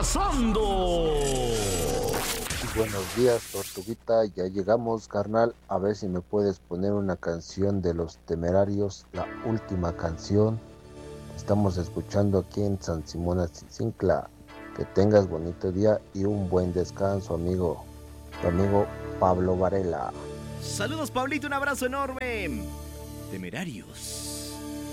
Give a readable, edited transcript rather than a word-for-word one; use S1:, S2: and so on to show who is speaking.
S1: pasando?
S2: Buenos días, Tortuguita. Ya llegamos, carnal. A ver si me puedes poner una canción de Los Temerarios, la última canción que estamos escuchando aquí en San Simón Achichincla. Que tengas bonito día y un buen descanso, amigo. Tu amigo Pablo Varela.
S1: Saludos, Pablito, un abrazo enorme. Temerarios.